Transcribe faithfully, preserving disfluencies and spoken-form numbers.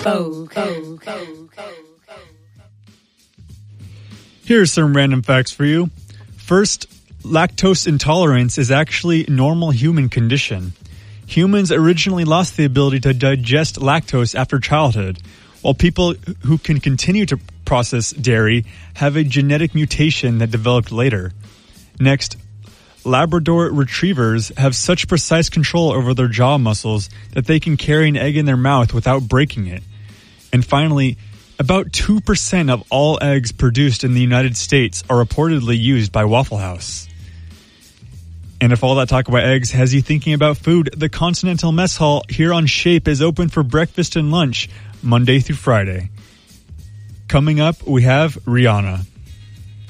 Code, code, code, code. Here are some random facts for you. First, lactose intolerance is actually a normal human condition. Humans originally lost the ability to digest lactose after childhood, while people who can continue to process dairy have a genetic mutation that developed later. Next, Labrador retrievers have such precise control over their jaw muscles that they can carry an egg in their mouth without breaking it. And finally, about two percent of all eggs produced in the United States are reportedly used by Waffle House. And if all that talk about eggs has you thinking about food, the Continental Mess Hall here on Shape is open for breakfast and lunch, Monday through Friday. Coming up, we have Rihanna.